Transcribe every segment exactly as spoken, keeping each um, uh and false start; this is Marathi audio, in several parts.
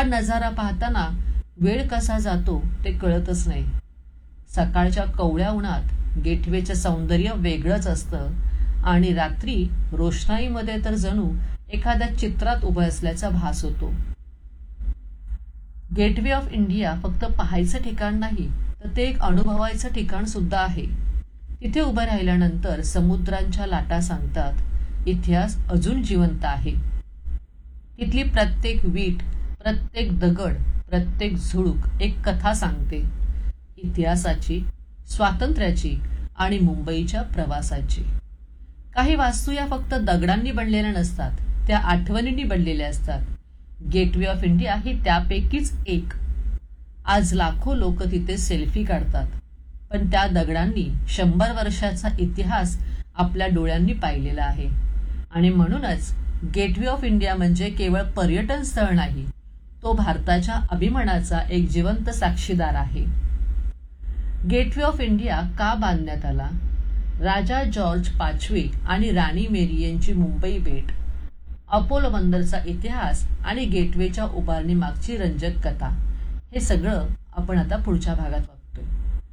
हा नजारा पाहताना वेळ कसा जातो ते कळतच नाही. सकाळच्या कवळ्या उन्हात गेटवेचं सौंदर्य वेगळंच असतं आणि रात्री रोषणाईमध्ये तर जणू एखाद्या चित्रात उभं असल्याचा भास होतो. गेटवे ऑफ इंडिया फक्त पाहायचं ठिकाण नाही, तर ते एक अनुभवायचं ठिकाण सुद्धा आहे. तिथे उभं राहिल्यानंतर समुद्रांच्या लाटा सांगतात, इतिहास अजून जिवंत आहे. तिथली प्रत्येक वीट, प्रत्येक दगड, प्रत्येक झुळूक एक कथा सांगते. इतिहासाची, स्वातंत्र्याची आणि मुंबईच्या प्रवासाची. काही वास्तू या फक्त दगडांनी बनलेल्या नसतात, त्या आठवणींनी बनलेल्या असतात. गेटवे ऑफ इंडिया ही त्यापैकीच एक. आज लाखो लोक तिथे सेल्फी काढतात, पण त्या दगडांनी शंभर वर्षाचा इतिहास आपल्या डोळ्यांनी पाहिलेला आहे. आणि म्हणूनच गेटवे ऑफ इंडिया म्हणजे केवळ पर्यटन स्थळ नाही, तो भारताच्या अभिमानाचा एक जिवंत साक्षीदार आहे. गेटवे ऑफ इंडिया का बांधण्यात आला? राजा जॉर्ज पाचवे आणि राणी मेरी यांची मुंबई भेट, अपोलो बंदरचा इतिहास आणि गेटवेच्या उभारणी मागची रंजक कथा, हे सगळं आपण आता पुढच्या भागात बघतोय.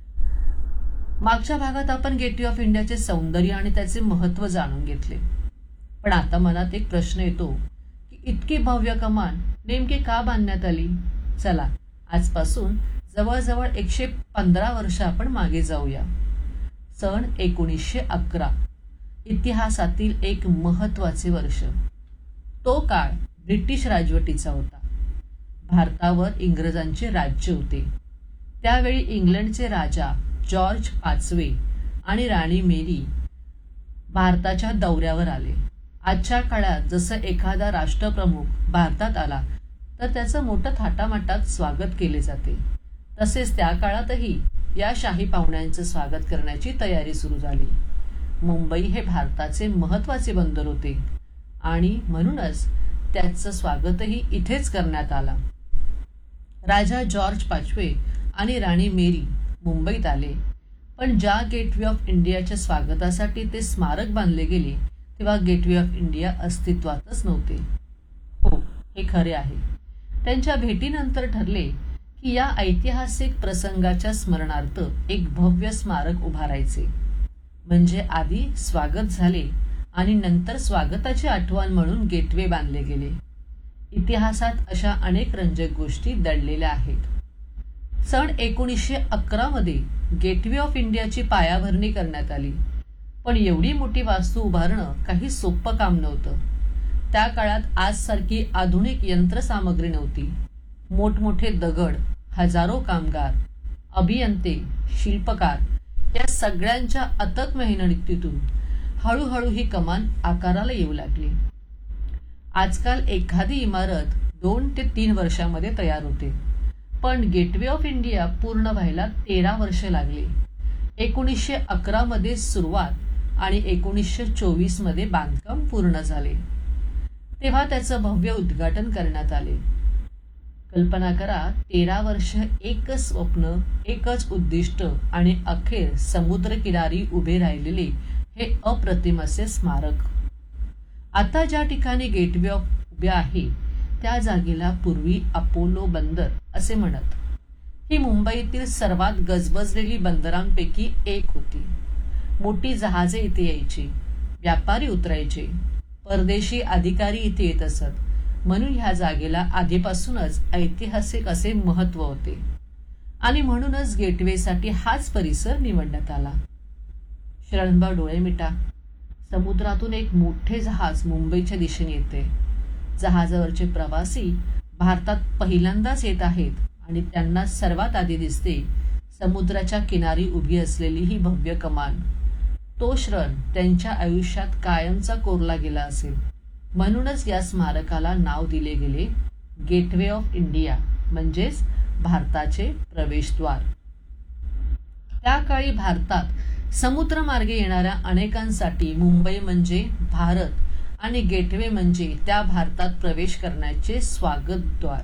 मागच्या भागात आपण गेटवे ऑफ इंडियाचे सौंदर्य आणि त्याचे महत्त्व जाणून घेतले. पण आता मनात एक प्रश्न येतो की इतकी भव्य कमान नेमकी का बांधण्यात आली? चला, आजपासून जवळजवळ एकशे पंधरा वर्ष आपण मागे जाऊया. सन एकोणीसशे अकरा, इतिहासातील एक महत्त्वाचे वर्ष. तो काळ ब्रिटिश राजवटीचा होता. भारतावर इंग्रजांचे राज्य होते. त्यावेळी इंग्लंडचे राजा जॉर्ज पाचवे आणि राणी मेरी भारताच्या दौऱ्यावर आले. आजच्या काळात जसं एखादा राष्ट्रप्रमुख भारतात आला तर त्याचं मोठं थाटामाटात स्वागत केले जाते, तसेच त्या काळातही या शाही पाहुण्यांचं स्वागत करण्याची तयारी सुरू झाली. मुंबई हे भारताचे महत्त्वाचे बंदर होते आणि म्हणूनच त्याचं स्वागतही इथेच करण्यात आलं. राजा जॉर्ज पाचवे आणि राणी मेरी मुंबईत आले, पण ज्या गेटवे ऑफ इंडियाच्या स्वागतासाठी ते स्मारक बांधले गेले तेव्हा गेटवे ऑफ इंडिया अस्तित्वातच नव्हते. हो, हे खरे आहे. त्यांच्या भेटीनंतर ठरले की या ऐतिहासिक प्रसंगाच्या स्मरणार्थ एक भव्य स्मारक उभारायचे. म्हणजे आधी स्वागत झाले आणि नंतर स्वागताची आठवण म्हणून गेटवे बांधले गेले. इतिहासात अशा अनेक रंजक गोष्टी दडलेल्या आहेत. सन एकोणीसशे अकरा मध्ये गेटवे ऑफ इंडियाची पायाभरणी करण्यात आली, पण एवढी मोठी वास्तू उभारणं काही सोपं काम नव्हतं. त्या काळात आजसारखी आधुनिक यंत्रसामग्री नव्हती. मोठमोठे दगड, हजारो कामगार, अभियंते, शिल्पकार या सगळ्यांच्या अथक मेहनतीतून हळूहळू ही कमान आकाराला येऊ लागली. आजकाल एखादी इमारत दोन ते तीन वर्षामध्ये तयार होते, पण गेटवे ऑफ इंडिया पूर्ण व्हायला तेरा वर्ष लागली. एकोणीसशे अकरा मध्ये सुरुवात आणि एकोणीसशे चोवीस मध्ये बांधकाम पूर्ण झाले. तेव्हा त्याचं भव्य उद्घाटन करण्यात आले. कल्पना करा, तेरा वर्ष एकच स्वप्न, एकच उद्दिष्ट आणि अखेर समुद्रकिनारी उभे राहिलेले हे अप्रतिम असे स्मारक. आता ज्या ठिकाणी गेटवे ऑफ उभे आहे त्या जागेला पूर्वी अपोलो बंदर असे म्हणत. ही मुंबईतील सर्वात गजबजलेली बंदरांपैकी एक होती. मोठी जहाजे इथे यायची, व्यापारी उतरायचे, परदेशी अधिकारी इथे येत असत. म्हणून ह्या जागेला आधीपासूनच ऐतिहासिक असे महत्त्व होते आणि म्हणूनच गेटवेसाठी हाच परिसर निवडण्यात आला. शरणभाऊ डोळे मिटा. समुद्रातून एक मोठे जहाज मुंबईच्या दिशेने येते. जहाजावरचे प्रवासी भारतात पहिल्यांदाच येत आहेत आणि त्यांना सर्वात आधी दिसते समुद्राच्या किनारी उभी असलेली ही भव्य कमान. तो क्षण त्यांच्या आयुष्यात कायमचा कोरला गेला असेल. म्हणूनच या स्मारकाला नाव दिले गेले गेटवे ऑफ इंडिया, म्हणजेच भारताचे प्रवेशद्वार. त्या काळी भारतात समुद्रमार्गे येणाऱ्या अनेकांसाठी मुंबई म्हणजे भारत आणि गेटवे म्हणजे त्या भारतात प्रवेश करण्याचे स्वागतद्वार.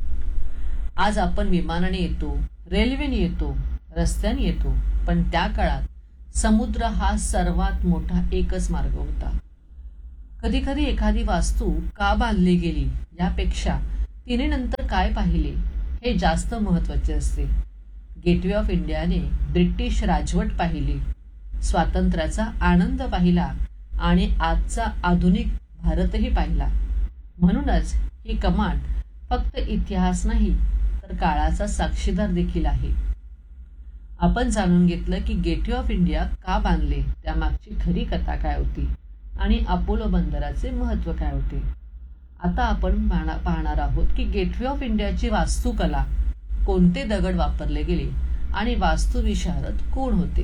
आज आपण विमानाने येतो, रेल्वेने येतो, रस्त्याने येतो, पण त्या काळात समुद्र हा सर्वात मोठा एकच मार्ग होता. कधी कधी एखादी वास्तू का बांधली गेली यापेक्षा तिने नंतर काय पाहिले हे जास्त महत्त्वाचे असते. गेटवे ऑफ इंडियाने ब्रिटिश राजवट पाहिली, स्वातंत्र्याचा आनंद पाहिला आणि आजचा आधुनिक भारतही पाहिला. म्हणूनच ही कमांड फक्त इतिहास नाही तर काळाचा साक्षीदार देखील आहे. आपण जाणून घेतलं की गेटवे ऑफ इंडिया का बांधले, त्यामागची खरी कथा काय होती आणि अपोलो बंदराचे महत्त्व काय होते. आता आपण पाहणार आहोत की गेटवे ऑफ इंडियाची वास्तुकला, कोणते दगड वापरले गेले आणि वास्तुविशारद कोण होते.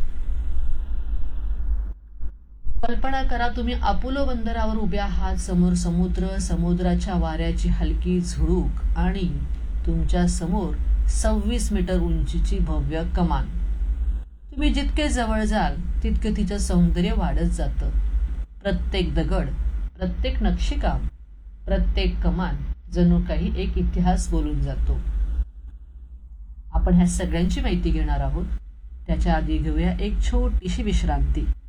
कल्पना करा, तुम्ही अपोलो बंदरावर उभे आहात. समोर समुद्र, समुद्राच्या वाऱ्याची हलकी झुळूक आणि तुमच्या समोर सव्वीस मीटर उंचीची भव्य कमान. तुम्ही जितके जवळ जाल तितके तिचं सौंदर्य वाढत जातं. प्रत्येक दगड, प्रत्येक नक्षीकाम, प्रत्येक कमान जणू काही एक इतिहास बोलून जातो. आपण ह्या सगळ्यांची माहिती घेणार आहोत. त्याच्या आधी घेऊया एक छोटीशी विश्रांती.